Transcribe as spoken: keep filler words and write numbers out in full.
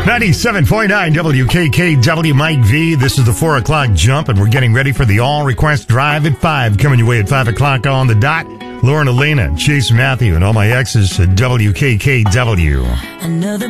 ninety-seven point nine W K K W, Mike V. This is the four o'clock jump, and we're getting ready for the all request drive at five. Coming your way at five o'clock on the dot. Lauren Elena, Chase Matthew, and all my exes at W K K W. Another